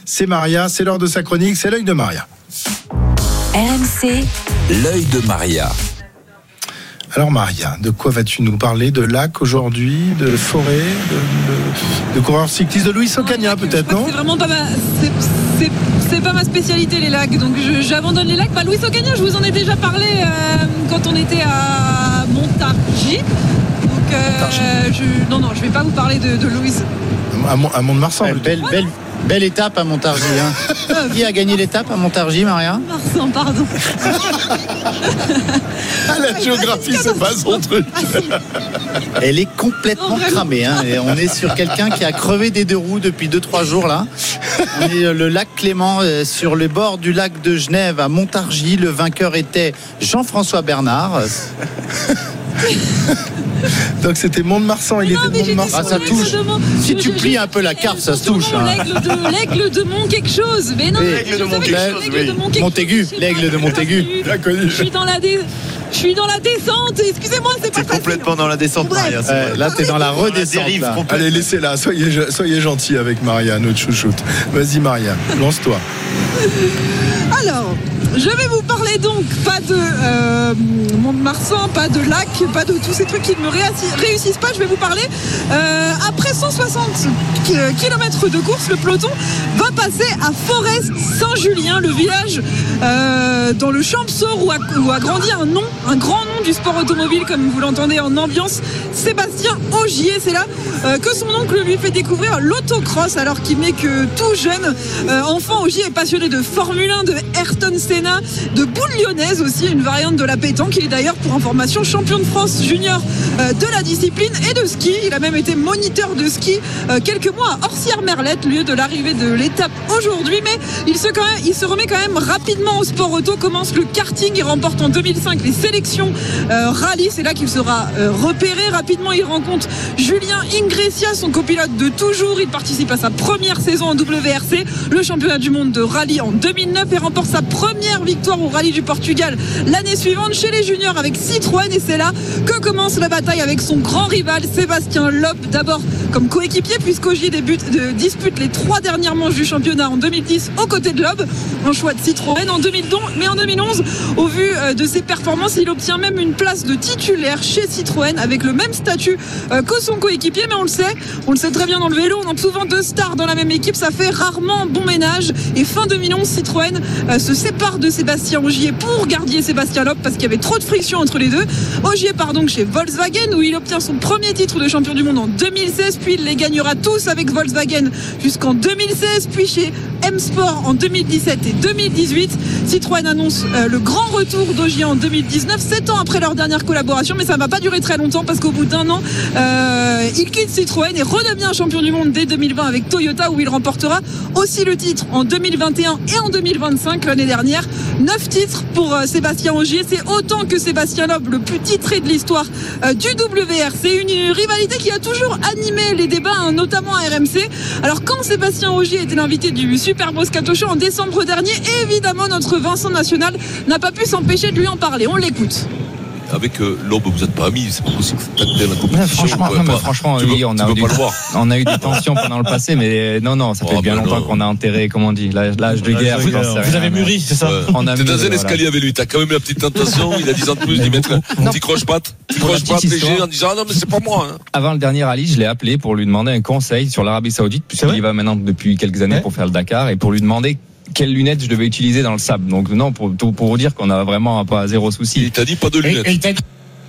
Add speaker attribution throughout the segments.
Speaker 1: c'est Maria, c'est l'heure de sa chronique, c'est l'œil de Maria.
Speaker 2: RMC,
Speaker 3: l'œil de Maria.
Speaker 1: Alors Maria, de quoi vas-tu nous parler? De lac aujourd'hui, de forêt, de coureurs cyclistes, de Luis Ocaña peut-être, non?
Speaker 4: C'est vraiment pas c'est pas ma spécialité les lacs, donc j'abandonne les lacs. Luis Ocaña, je vous en ai déjà parlé quand on était à Montargis. Donc je vais pas vous parler de Luis.
Speaker 1: À Mont-de-Marsan.
Speaker 5: Belle étape à Montargis. Qui a gagné l'étape à Montargis, Maria?
Speaker 4: Marsan, pardon.
Speaker 1: La géographie, c'est pas son truc.
Speaker 5: Elle est complètement cramée. Et on est sur quelqu'un qui a crevé des deux roues depuis 2-3 jours là. On est le lac Clément, sur le bord du lac de Genève à Montargis. Le vainqueur était Jean-François Bernard.
Speaker 1: Donc c'était Mont-de-Marsan, il était de Mont-de-Marsan.
Speaker 5: Ça touche. Si tu plies un peu la carte, ça se touche.
Speaker 4: L'aigle de Mont quelque chose. Mais non,
Speaker 5: l'aigle de Mont Montaigu. L'aigle de Montaigu.
Speaker 4: Je suis dans la descente. Excusez-moi, c'est pas facile.
Speaker 6: Complètement dans la descente, Maria.
Speaker 5: Là, t'es dans la redescente.
Speaker 1: Allez, laissez-la. Soyez gentil avec Maria, notre chouchoute. Vas-y, Maria, lance-toi.
Speaker 4: Alors, je vais vous parler donc pas de Mont-de-Marsan, pas de lac, pas de tous ces trucs qui ne me réussissent pas. Je vais vous parler après 160 km de course, le peloton va passer à Forest-Saint-Julien, le village dans le Champsaur où a grandi un grand nom du sport automobile, comme vous l'entendez en ambiance, Sébastien Ogier. C'est là que son oncle lui fait découvrir l'autocross alors qu'il n'est que tout jeune enfant. Ogier est passionné de Formule 1, de Ayrton Senna, de boule lyonnaise aussi, une variante de la pétanque. Il est d'ailleurs, pour information, champion de France junior de la discipline et de ski. Il a même été moniteur de ski quelques mois à Orsières-Merlette, lieu de l'arrivée de l'étape aujourd'hui. Mais il se remet quand même rapidement au sport auto. Commence le karting, il remporte en 2005 les sélections rallye. C'est là qu'il sera repéré. Rapidement, il rencontre Julien Ingressia, son copilote de toujours. Il participe à sa première saison en WRC, le championnat du monde de rallye en 2009, et remporte sa première victoire au rallye du Portugal l'année suivante chez les juniors avec Citroën. Et c'est là que commence la bataille avec son grand rival Sébastien Loeb, d'abord comme coéquipier puisqu'Ogier dispute les 3 dernières manches du championnat en 2010 aux côtés de Loeb, un choix de Citroën en 2012. Mais en 2011, au vu de ses performances, il obtient même une place de titulaire chez Citroën avec le même statut que son coéquipier. Mais on le sait très bien dans le vélo, on a souvent 2 stars dans la même équipe, ça fait rarement bon ménage. Et fin 2011, Citroën se sépare de Sébastien Ogier pour garder Sébastien Loeb parce qu'il y avait trop de friction entre les deux. Ogier part donc chez Volkswagen où il obtient son premier titre de champion du monde en 2016, puis il les gagnera tous avec Volkswagen jusqu'en 2016, puis chez M-Sport en 2017 et 2018. Citroën annonce le grand retour d'Ogier en 2019, 7 ans après leur dernière collaboration, mais ça ne va pas durer très longtemps parce qu'au bout d'1 an, il quitte Citroën et redevient champion du monde dès 2020 avec Toyota où il remportera aussi le titre en 2021 et en 2025 l'année dernière. 9 titres pour Sébastien Ogier, c'est autant que Sébastien Loeb, le plus titré de l'histoire du WRC. Une rivalité qui a toujours animé les débats, notamment à RMC. Alors quand Sébastien Ogier était l'invité du Super Moscato Show en décembre dernier, évidemment notre Vincent National n'a pas pu s'empêcher de lui en parler. On l'écoute.
Speaker 3: Avec Loeb, vous n'êtes pas amis, c'est pas possible que vous êtes la compétition.
Speaker 7: Franchement, oui, on a eu des tensions pendant le passé, mais non, ça fait bien longtemps qu'on a enterré, comment on dit, l'âge de guerre.
Speaker 8: Vous avez mûri, c'est ça?
Speaker 3: T'es dans un escalier avec lui, t'as quand même la petite tentation, il a 10 ans de plus, il met un petit croche-patte léger en disant non mais c'est pas moi.
Speaker 7: Avant le dernier rallye, je l'ai appelé pour lui demander un conseil sur l'Arabie Saoudite, puisqu'il y va maintenant depuis quelques années pour faire le Dakar, et pour lui demander quelles lunettes je devais utiliser dans le sable. Donc non, pour vous dire qu'on a vraiment pas zéro souci.
Speaker 3: Il t'a dit pas de lunettes.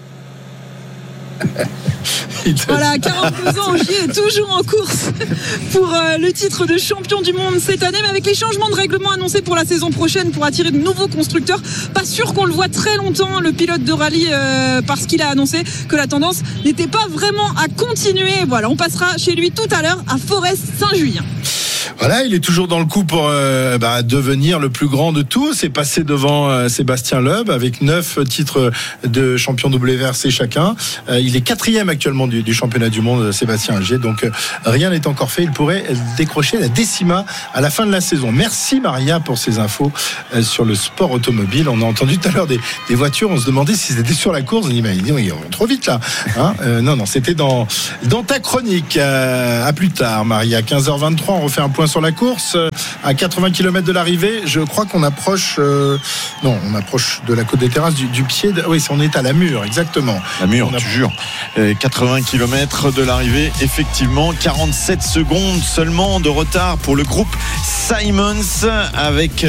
Speaker 4: Voilà, 42 ans, Ogier est toujours en course pour le titre de champion du monde cette année, mais avec les changements de règlement annoncés pour la saison prochaine pour attirer de nouveaux constructeurs, pas sûr qu'on le voit très longtemps, le pilote de rallye, parce qu'il a annoncé que la tendance n'était pas vraiment à continuer. Voilà, on passera chez lui tout à l'heure à Forest-Saint-Julien.
Speaker 1: Voilà, il est toujours dans le coup pour devenir le plus grand de tous. C'est passé devant Sébastien Loeb avec 9 titres de champion WRC chacun. Il est 4e actuellement du championnat du monde, Sébastien Ogier. Donc rien n'est encore fait. Il pourrait décrocher la décima à la fin de la saison. Merci Maria pour ces infos sur le sport automobile. On a entendu tout à l'heure des voitures. On se demandait si c'était sur la course. On dit ils vont trop vite là. Non, c'était dans ta chronique. À plus tard, Maria. 15h23. On refait un point points sur la course. À 80 km de l'arrivée, je crois qu'on approche on approche de la côte des Terrasses du pied oui, on est à la Mure, exactement.
Speaker 6: La Mure, tu jures. 80 km de l'arrivée, effectivement, 47 secondes seulement de retard pour le groupe Simons, avec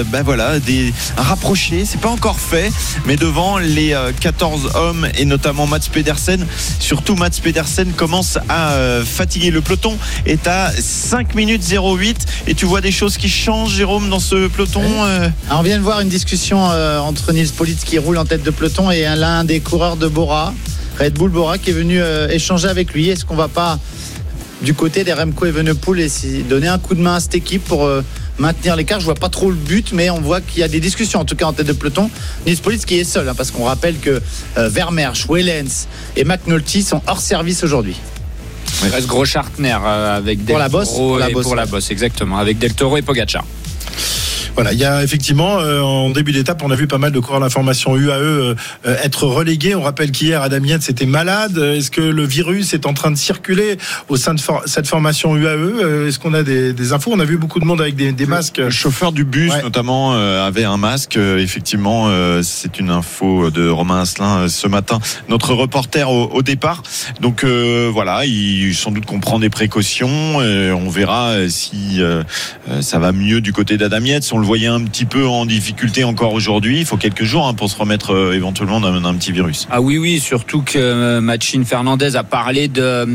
Speaker 6: un rapproché, c'est pas encore fait, mais devant les 14 hommes et notamment Mats Pedersen. Surtout Mats Pedersen commence à fatiguer. Le peloton est à 5 minutes 08 et tu vois des choses qui changent, Jérôme, dans ce peloton.
Speaker 5: Alors, on vient de voir une discussion entre Nils Politt qui roule en tête de peloton et l'un des coureurs de Bora, Red Bull Bora, qui est venu échanger avec lui. Est-ce qu'on va pas du côté des Remco Evenepoel et donner un coup de main à cette équipe pour maintenir l'écart? Je vois pas trop le but, mais on voit qu'il y a des discussions en tout cas en tête de peloton. Nils Politt qui est seul, parce qu'on rappelle que Vermeersch, Wellens et McNulty sont hors service aujourd'hui.
Speaker 8: Il reste gros Schartner avec Del Toro pour la bosse, exactement, avec Del Toro et Pogacar.
Speaker 1: Voilà, il y a effectivement en début d'étape, on a vu pas mal de coureurs de la formation UAE être relégués. On rappelle qu'hier Adam Yates était malade. Est-ce que le virus est en train de circuler au sein de cette formation UAE? Est-ce qu'on a des infos? On a vu beaucoup de monde avec des masques.
Speaker 6: Le chauffeur du bus notamment avait un masque. Effectivement, c'est une info de Romain Asselin ce matin, notre reporter au départ. Donc voilà, il sans doute qu'on prend des précautions. On verra si ça va mieux du côté d'Adam Yates. On le voyait un petit peu en difficulté encore aujourd'hui. Il faut quelques jours pour se remettre éventuellement d'un petit virus.
Speaker 8: Ah oui, surtout que Machine Fernandez a parlé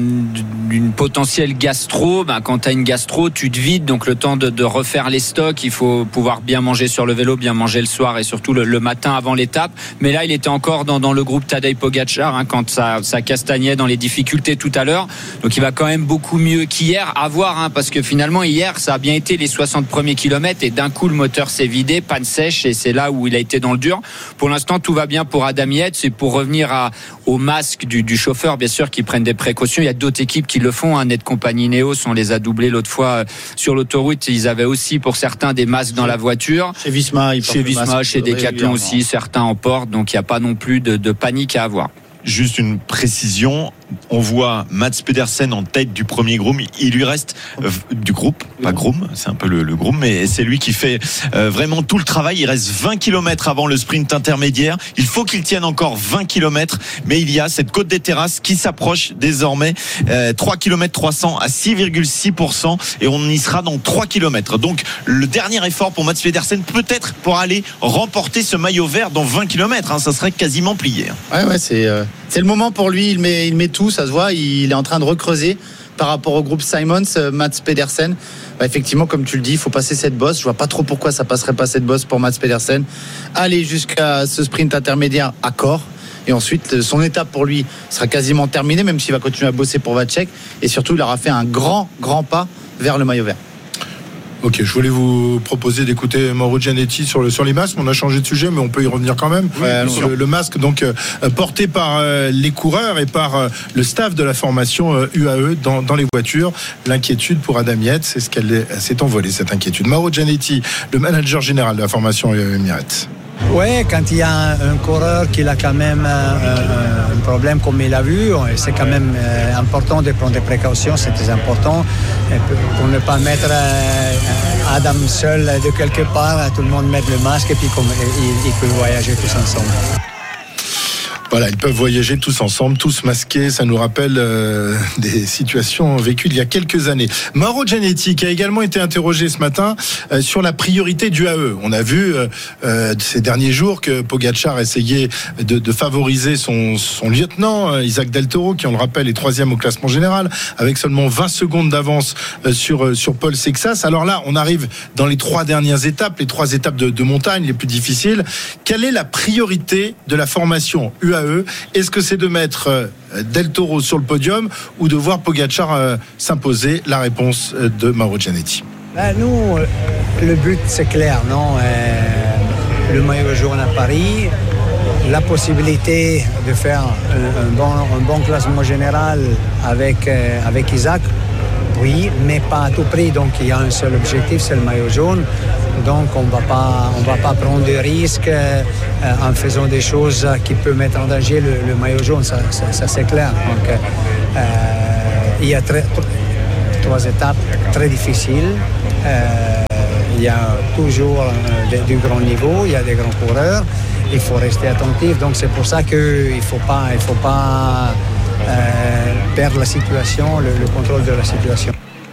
Speaker 8: d'une potentielle gastro. Quand tu as une gastro, tu te vides, donc le temps de refaire les stocks. Il faut pouvoir bien manger sur le vélo, bien manger le soir et surtout le matin avant l'étape. Mais là, il était encore dans le groupe Tadej Pogacar quand ça castagnait dans les difficultés tout à l'heure. Donc il va quand même beaucoup mieux qu'hier. À voir, parce que finalement hier, ça a bien été les 60 premiers kilomètres et d'un coup le moteur s'est vidé, panne sèche, et c'est là où il a été dans le dur. Pour l'instant, tout va bien pour Adam Yates. Et pour revenir au masque du chauffeur, bien sûr, qui prennent des précautions. Il y a d'autres équipes qui le font. Net Compagnie Ineos, on les a doublés l'autre fois sur l'autoroute. Ils avaient aussi, pour certains, des masques dans la voiture.
Speaker 5: Chez Visma,
Speaker 8: chez Decathlon aussi, certains en portent. Donc il n'y a pas non plus de panique à avoir.
Speaker 6: Juste une précision, on voit Mats Pedersen en tête du premier groom. Il lui reste du groupe, pas groom, c'est un peu le groom, mais c'est lui qui fait vraiment tout le travail. Il reste 20 km avant le sprint intermédiaire. Il faut qu'il tienne encore 20 km, mais il y a cette côte des Terrasses qui s'approche désormais. 3 km 300 à 6,6% et on y sera dans 3 km. Donc le dernier effort pour Mats Pedersen, peut-être pour aller remporter ce maillot vert dans 20 km. Ça serait quasiment plié.
Speaker 5: Ouais, c'est le moment pour lui. Il met tout, ça se voit. Il est en train de recreuser par rapport au groupe Simons, Mats Pedersen. Effectivement, comme tu le dis, il faut passer cette bosse. Je vois pas trop pourquoi ça passerait pas cette bosse pour Mats Pedersen. Aller jusqu'à ce sprint intermédiaire à corps. Et ensuite, son étape pour lui sera quasiment terminée, même s'il va continuer à bosser pour Vacek. Et surtout, il aura fait un grand pas vers le maillot vert.
Speaker 1: Ok, je voulais vous proposer d'écouter Mauro Gianetti sur les masques. On a changé de sujet, mais on peut y revenir quand même. Sur le masque, donc porté par les coureurs et par le staff de la formation UAE dans les voitures. L'inquiétude pour Adam Yates, c'est ce qu'elle s'est envolée, cette inquiétude. Mauro Gianetti, le manager général de la formation UAE Emirates.
Speaker 9: Oui, quand il y a un coureur qui a quand même un problème comme il a vu, c'est quand même important de prendre des précautions, c'est très important pour ne pas mettre Adam seul de quelque part, tout le monde met le masque et puis ils peuvent voyager tous ensemble.
Speaker 1: Voilà, ils peuvent voyager tous ensemble, tous masqués. Ça nous rappelle des situations vécues il y a quelques années. Mauro Gianetti, qui a également été interrogé ce matin sur la priorité du UAE. On a vu ces derniers jours que Pogacar essayait de favoriser son lieutenant, Isaac Del Toro, qui, on le rappelle, est 3e au classement général, avec seulement 20 secondes d'avance sur Paul Sexas. Alors là, on arrive dans les 3 dernières étapes, les 3 étapes de montagne les plus difficiles. Quelle est la priorité de la formation UAE? Est-ce que c'est de mettre Del Toro sur le podium ou de voir Pogacar s'imposer? La réponse de Mauro Gianetti.
Speaker 9: Nous, le but c'est clair, non? Le maillot jaune à Paris, la possibilité de faire un bon classement général avec Isaac, oui, mais pas à tout prix. Donc il y a un seul objectif, c'est le maillot jaune. Donc on va pas prendre de risques en faisant des choses qui peuvent mettre en danger le maillot jaune, ça c'est clair. Donc il y a 3 étapes très difficiles. Il y a toujours du grand niveau, il y a des grands coureurs. Il faut rester attentif. Donc c'est pour ça qu'il ne faut pas perdre la situation, le contrôle de la situation.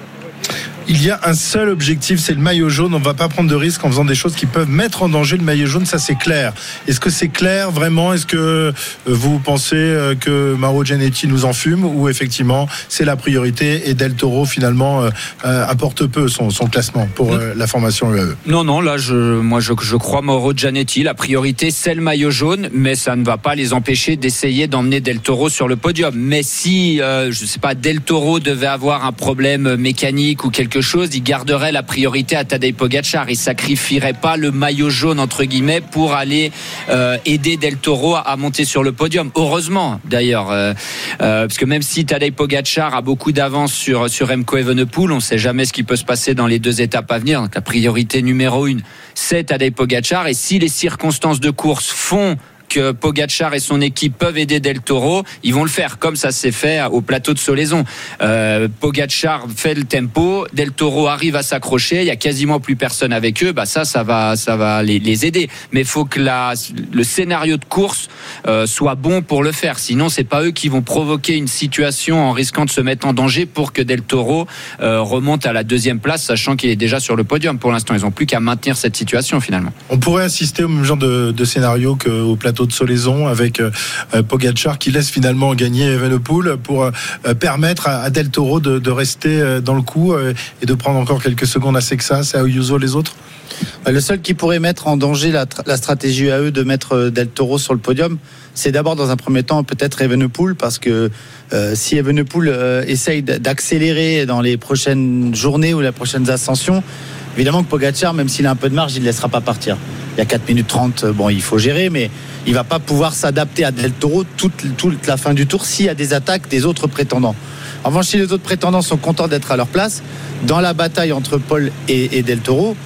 Speaker 1: Il y a un seul objectif, c'est le maillot jaune. On ne va pas prendre de risques en faisant des choses qui peuvent mettre en danger le maillot jaune, ça c'est clair. Est-ce que c'est clair vraiment? Est-ce que vous pensez que Mauro Gianetti nous enfume, ou effectivement c'est la priorité et Del Toro finalement apporte peu son classement pour la formation UAE?
Speaker 8: Non, là je crois Mauro Gianetti. La priorité c'est le maillot jaune, mais ça ne va pas les empêcher d'essayer d'emmener Del Toro sur le podium. Mais si je sais pas, Del Toro devait avoir un problème mécanique ou quelque chose, il garderait la priorité à Tadej Pogačar. Il sacrifierait pas le maillot jaune entre guillemets pour aller aider Del Toro à monter sur le podium. Heureusement d'ailleurs, parce que même si Tadej Pogačar a beaucoup d'avance sur Remco Evenepoel, on ne sait jamais ce qui peut se passer dans les 2 étapes à venir. Donc la priorité numéro 1, c'est Tadej Pogačar. Et si les circonstances de course font que Pogačar et son équipe peuvent aider Del Toro, ils vont le faire, comme ça s'est fait au plateau de Solaizon. Pogačar fait le tempo, Del Toro arrive à s'accrocher, il y a quasiment plus personne avec eux, ça va les aider. Mais il faut que le scénario de course soit bon pour le faire. Sinon, c'est pas eux qui vont provoquer une situation en risquant de se mettre en danger pour que Del Toro remonte à la 2e place, sachant qu'il est déjà sur le podium. Pour l'instant, ils n'ont plus qu'à maintenir cette situation finalement.
Speaker 1: On pourrait assister au même genre de scénario qu'au plateau de Solaizon avec Pogačar qui laisse finalement gagner Evenepoel pour permettre à Del Toro de rester dans le coup et de prendre encore quelques secondes à Sexas et à Ayuso les autres.
Speaker 5: Le seul qui pourrait mettre en danger la stratégie UAE de mettre Del Toro sur le podium, c'est d'abord dans un premier temps peut-être Evenepoel, parce que si Evenepoel essaye d'accélérer dans les prochaines journées ou les prochaines ascensions, évidemment que Pogačar, même s'il a un peu de marge, il ne laissera pas partir. Il y a 4 minutes 30, il faut gérer, mais il ne va pas pouvoir s'adapter à Del Toro toute la fin du tour s'il y a des attaques des autres prétendants. En revanche, si les autres prétendants sont contents d'être à leur place, dans la bataille entre Paul et Del Toro,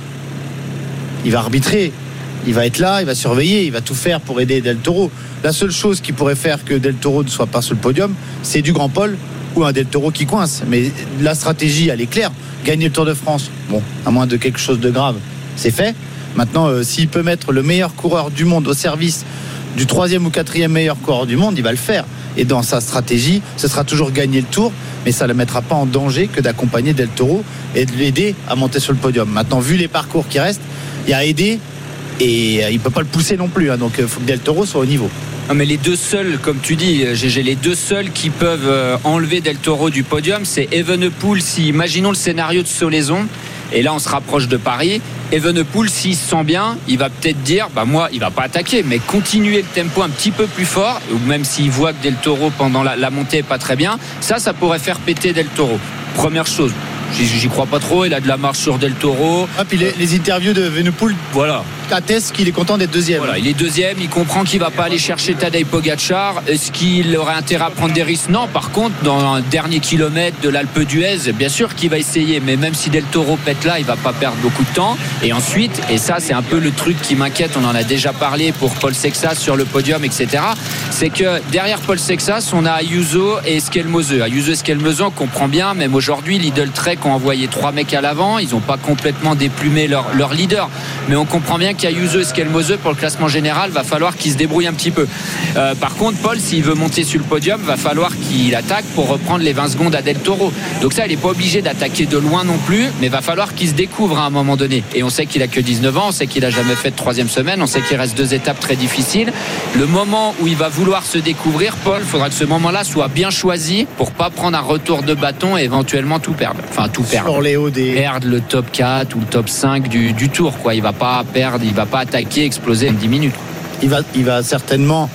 Speaker 5: il va arbitrer, il va être là, il va surveiller, il va tout faire pour aider Del Toro. La seule chose qui pourrait faire que Del Toro ne soit pas sur le podium, c'est du Grand Paul ou un Del Toro qui coince. Mais la stratégie, elle est claire. Gagner le Tour de France, à moins de quelque chose de grave, c'est fait. Maintenant, s'il peut mettre le meilleur coureur du monde au service du 3e ou 4e meilleur coureur du monde, il va le faire. Et dans sa stratégie, ce sera toujours gagner le Tour, mais ça ne le mettra pas en danger que d'accompagner Del Toro et de l'aider à monter sur le podium. Maintenant, vu les parcours qui restent, il y a aider et il ne peut pas le pousser non plus. Donc il faut que Del Toro soit au niveau.
Speaker 8: Non, mais les 2 seuls, comme tu dis, GG, les 2 seuls qui peuvent enlever Del Toro du podium, c'est Evenepoel. Si, imaginons le scénario de Solaizon, et là on se rapproche de Paris, Evenepoel, s'il se sent bien, il va peut-être dire, moi, il va pas attaquer, mais continuer le tempo un petit peu plus fort, ou même s'il voit que Del Toro pendant la montée est pas très bien, ça pourrait faire péter Del Toro. Première chose. J'y crois pas trop, il a de la marche sur Del Toro.
Speaker 5: Puis les interviews de Evenepoel attestent qu'il est content d'être 2e.
Speaker 8: Voilà, il est 2e, il comprend qu'il va pas aller chercher Tadej Pogačar. Est-ce qu'il aurait intérêt à prendre des risques? Non, par contre, dans un dernier kilomètre de l'Alpe d'Huez, bien sûr qu'il va essayer, mais même si Del Toro pète là, il va pas perdre beaucoup de temps. Et ensuite, et ça c'est un peu le truc qui m'inquiète, on en a déjà parlé pour Paul Sexas sur le podium, etc., c'est que derrière Paul Sexas, on a Ayuso et Esquelmose. Ayuso et Esquelmose, on comprend bien, même aujourd'hui, Lidl Trek ont envoyé 3 mecs à l'avant, ils n'ont pas complètement déplumé leur leader, mais on comprend bien qu'Ayuso et Esquelmose, pour le classement général, va falloir qu'il se débrouille un petit peu. Par contre, Paul, s'il veut monter sur le podium, va falloir qu'il attaque pour reprendre les 20 secondes à Del Toro. Donc ça, il n'est pas obligé d'attaquer de loin non plus, mais va falloir qu'il se découvre à un moment donné. Et on sait qu'il a que 19 ans, on sait qu'il a jamais fait de 3e semaine, on sait qu'il reste 2 étapes très difficiles. Le moment où il va vouloir se découvrir, Paul, il faudra que ce moment-là soit bien choisi pour pas prendre un retour de bâton et éventuellement tout perdre. Enfin, tout perdre. Perdre le top 4 ou le top 5 du tour, quoi. Il va pas perdre, il va pas attaquer, exploser en 10 minutes.
Speaker 5: Il va certainement,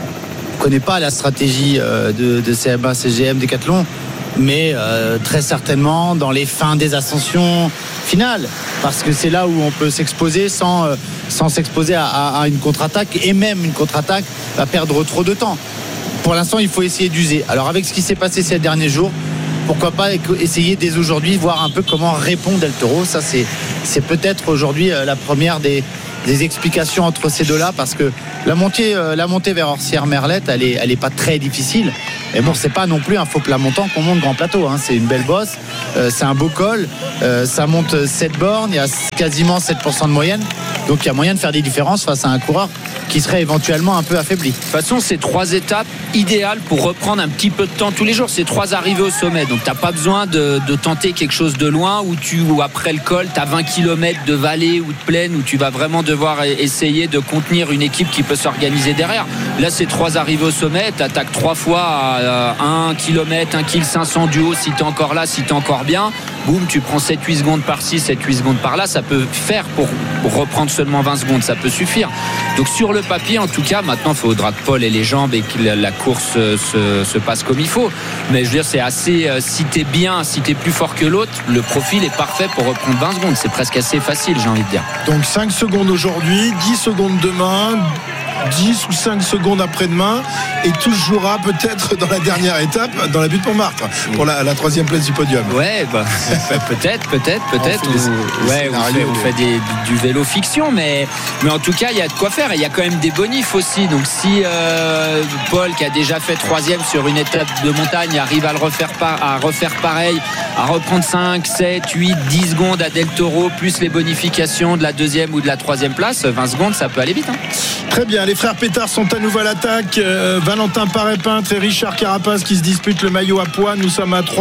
Speaker 5: on connaît pas la stratégie de CMA, CGM, Decathlon, mais très certainement dans les fins des ascensions finales, parce que c'est là où on peut s'exposer sans s'exposer à une contre-attaque, et même une contre-attaque va perdre trop de temps. Pour l'instant, il faut essayer d'user. Alors avec ce qui s'est passé ces derniers jours, pourquoi pas essayer dès aujourd'hui voir un peu comment répond Del Toro. Ça c'est peut-être aujourd'hui la première des explications entre ces deux-là, parce que la montée vers Orsières-Merlette, elle est pas très difficile, mais bon, c'est pas non plus un faux plat montant qu'on monte Grand Plateau, hein. C'est une belle bosse, c'est un beau col, ça monte 7 bornes, il y a quasiment 7% de moyenne, donc il y a moyen de faire des différences face à un coureur qui serait éventuellement un peu affaibli.
Speaker 8: De toute façon, c'est 3 étapes idéales pour reprendre un petit peu de temps tous les jours. C'est 3 arrivées au sommet, donc t'as pas besoin de tenter quelque chose de loin où après le col, t'as 20 km de vallée ou de plaine où tu vas vraiment devoir essayer de contenir une équipe qui peut s'organiser derrière. Là, c'est 3 arrivées au sommet, t'attaques 3 fois à 1 km, 1 km 500 du haut si t'es encore là, si t'es encore bien. Boum, tu prends 7-8 secondes par-ci, 7-8 secondes par-là, ça peut faire pour reprendre seulement 20 secondes, ça peut suffire. Donc sur le papier, en tout cas, maintenant il faudra que Paul ait les jambes et que la course se passe comme il faut. Mais je veux dire, c'est assez, si t'es bien, si t'es plus fort que l'autre, le profil est parfait pour reprendre 20 secondes. C'est presque assez facile, j'ai envie de dire.
Speaker 1: Donc 5 secondes aujourd'hui, 10 secondes demain, 10 ou 5 secondes après-demain, et tout se jouera peut-être dans la dernière étape, dans la butte Montmartre, pour la 3e place du podium.
Speaker 8: Ouais, bah, peut-être. On fait du vélo fiction, mais en tout cas, il y a de quoi faire. Et il y a quand même des bonifs aussi. Donc si Paul, qui a déjà fait 3e sur une étape de montagne, arrive à refaire pareil, à reprendre 5, 7, 8, 10 secondes à Del Toro, plus les bonifications de la 2e ou de la 3e place, 20 secondes, ça peut aller vite.
Speaker 1: Très bien, les frères Pétard sont à nouveau à l'attaque. Valentin Paré-Peintre et Richard Carapace qui se disputent le maillot à poids. Nous sommes à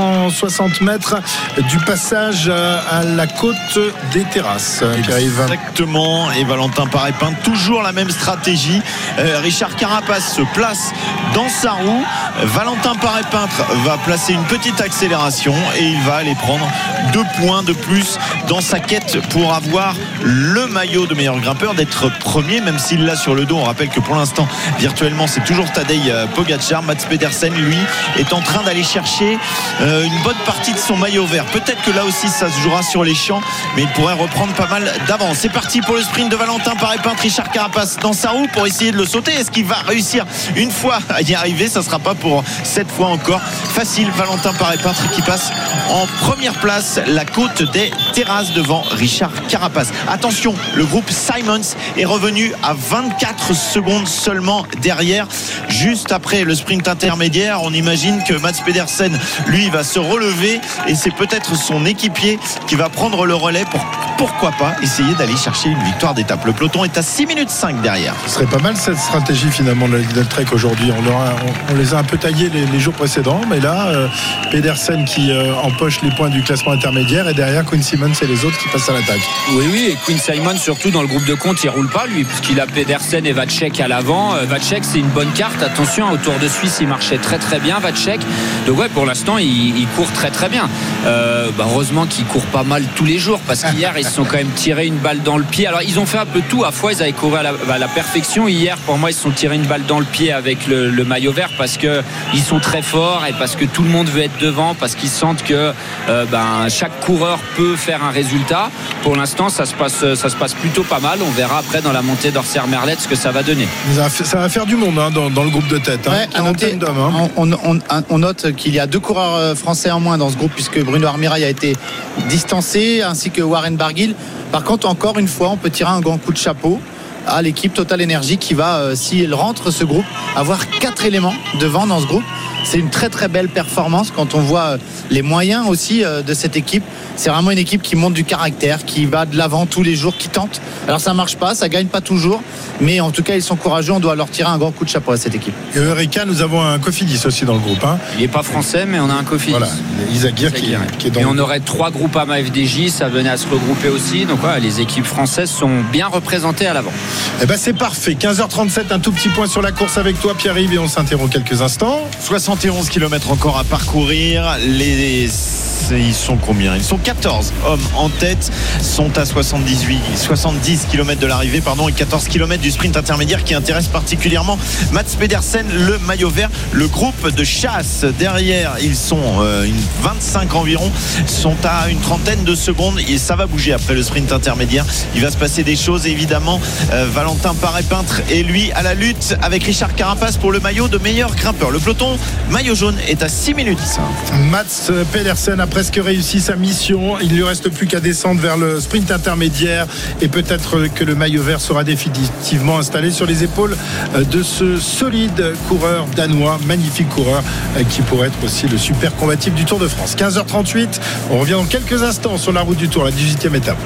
Speaker 1: 360 mètres du passage à la côte des Terrasses.
Speaker 6: Exactement, et Valentin Paré-Peintre, toujours la même stratégie. Richard Carapace se place dans sa roue. Valentin Paré-Peintre va placer une petite accélération et il va aller prendre 2 points de plus dans sa quête pour avoir le maillot de meilleur grimpeur, d'être premier, même s'il l'a sur le dos. On rappelle que pour l'instant, virtuellement, c'est toujours Tadej Pogačar. Mats Pedersen, lui, est en train d'aller chercher une bonne partie de son maillot vert. Peut-être que là aussi, ça se jouera sur les champs, mais il pourrait reprendre pas mal d'avance. C'est parti pour le sprint de Valentin Paré-Peintre. Richard Carapace dans sa roue pour essayer de le sauter. Est-ce qu'il va réussir une fois à y arriver? Ça ne sera pas pour cette fois encore facile. Valentin Paré-Peintre qui passe en première place la côte des Terrasses devant Richard Carapace. Attention, le groupe Simons est revenu à 24 secondes seulement derrière, juste après le sprint intermédiaire. On imagine que Mats Pedersen, lui, va se relever et c'est peut-être son équipier qui va prendre le relais pour, pourquoi pas, essayer d'aller chercher une victoire d'étape. Le peloton est à 6 minutes 5 derrière.
Speaker 1: Ce serait pas mal cette stratégie finalement de la Lidl Trek aujourd'hui. On les a un peu taillés les jours précédents, mais là Pedersen qui empoche les points du classement intermédiaire et derrière Quinn Simmons et les autres qui passent à l'attaque.
Speaker 8: Oui, et Quinn Simmons surtout dans le groupe de compte, il roule pas lui, puisqu'il a Pedersen et Vacek à l'avant. Vacek, c'est une bonne carte, attention, au Tour de Suisse il marchait très très bien Vacek, donc ouais, pour l'instant il court très très bien. Heureusement qu'il court pas mal tous les jours, parce qu'hier ils se sont quand même tiré une balle dans le pied. Alors ils ont fait un peu tout, à fois ils avaient couru à la perfection. Hier pour moi ils se sont tiré une balle dans le pied avec le maillot vert, parce qu'ils sont très forts et parce que tout le monde veut être devant, parce qu'ils sentent que chaque coureur peut faire un résultat. Pour l'instant ça se passe plutôt pas mal. On verra après dans la montée d'Orser-Merlette ce que ça va donner.
Speaker 1: Ça va faire du monde dans le groupe de tête.
Speaker 5: Ouais, on note qu'il y a 2 coureurs français en moins dans ce groupe, puisque Bruno Armirail a été distancé, ainsi que Warren Barguil. Par contre, encore une fois, on peut tirer un grand coup de chapeau à l'équipe Total Energy qui va, si elle rentre ce groupe, avoir 4 éléments devant dans ce groupe. C'est une très très belle performance quand on voit les moyens aussi de cette équipe. C'est vraiment une équipe qui montre du caractère, qui va de l'avant tous les jours, qui tente. Alors ça marche pas, ça gagne pas toujours, mais en tout cas ils sont courageux. On doit leur tirer un grand coup de chapeau à cette équipe.
Speaker 1: Et Eureka, nous avons un Cofidis aussi dans le groupe.
Speaker 8: Il n'est pas français, mais on a un Cofidis. Voilà,
Speaker 1: Isaac Guir qui est dans.
Speaker 8: Et on aurait 3 Groupama FDJ, ça venait à se regrouper aussi. Donc voilà, les équipes françaises sont bien représentées à l'avant.
Speaker 1: C'est parfait. 15h37, un tout petit point sur la course avec toi, Pierre-Yves, et on s'interrompt quelques instants.
Speaker 6: 71 km encore à parcourir. Ils sont combien? Ils sont 14 hommes en tête, sont à 70 km de l'arrivée, et 14 km du sprint intermédiaire qui intéresse particulièrement Mats Pedersen, le maillot vert. Le groupe de chasse derrière, ils sont 25 environ, sont à une trentaine de secondes et ça va bouger après le sprint intermédiaire. Il va se passer des choses évidemment. Valentin Paré-Peintre et lui à la lutte avec Richard Carapace pour le maillot de meilleur grimpeur. Le peloton maillot jaune est à 6 minutes.
Speaker 1: Mats Pedersen a presque réussi sa mission. Il ne lui reste plus qu'à descendre vers le sprint intermédiaire et peut-être que le maillot vert sera définitivement installé sur les épaules de ce solide coureur danois, magnifique coureur qui pourrait être aussi le super combatif du Tour de France. 15h38, on revient dans quelques instants sur la route du Tour, la 18e étape.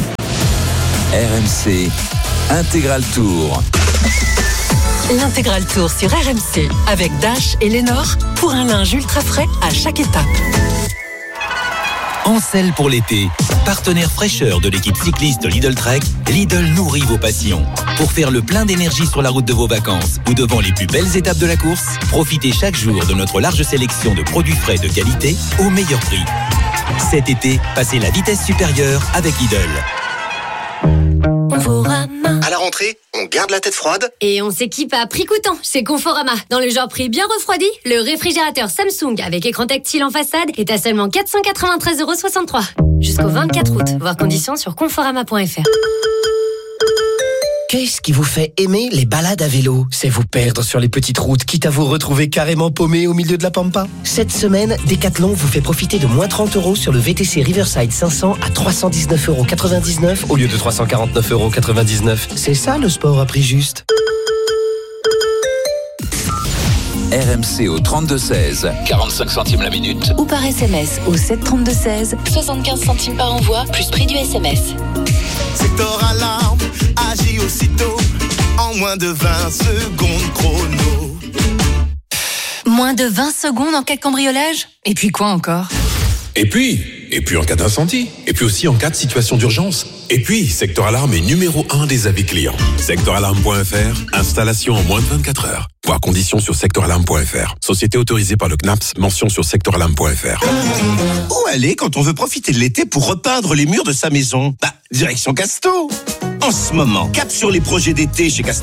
Speaker 10: RMC Intégral Tour.
Speaker 2: L'Intégral Tour sur RMC avec Dash et Lénore pour un linge ultra frais à chaque étape.
Speaker 11: En selle pour l'été, partenaire fraîcheur de l'équipe cycliste Lidl Trek, Lidl nourrit vos passions. Pour faire le plein d'énergie sur la route de vos vacances ou devant les plus belles étapes de la course, profitez chaque jour de notre large sélection de produits frais de qualité au meilleur prix. Cet été, passez la vitesse supérieure avec Lidl.
Speaker 12: Conforama. À la rentrée, on garde la tête froide
Speaker 13: et on s'équipe à prix coûtant chez Conforama. Dans le genre prix bien refroidi, le réfrigérateur Samsung avec écran tactile en façade est à seulement 493,63 €. Jusqu'au 24 août. Voir conditions sur conforama.fr.
Speaker 14: Qu'est-ce qui vous fait aimer les balades à vélo? C'est vous perdre sur les petites routes, quitte à vous retrouver carrément paumé au milieu de la pampa. Cette semaine, Decathlon vous fait profiter de moins 30 € sur le VTC Riverside 500 à 319,99 € au lieu de 349,99 €. C'est ça le sport à prix juste.
Speaker 10: RMC au 32-16, 45 centimes la minute.
Speaker 2: Ou par SMS au 732-16, 75 centimes par envoi, plus prix du SMS.
Speaker 15: Secteur Alarme agit aussitôt en moins de 20 secondes chrono.
Speaker 2: Moins de 20 secondes en cas de cambriolage? Et puis quoi encore?
Speaker 16: Et puis en cas d'incendie. Et puis aussi en cas de situation d'urgence. Et puis, Secteur Alarme est numéro 1 des avis clients. Secteuralarme.fr, installation en moins de 24 heures. Voir conditions sur secteuralarme.fr. Société autorisée par le CNAPS, mention sur secteuralarme.fr.
Speaker 15: Où aller quand on veut profiter de l'été pour repeindre les murs de sa maison? Direction Casto. En ce moment, cap sur les projets d'été chez Casto.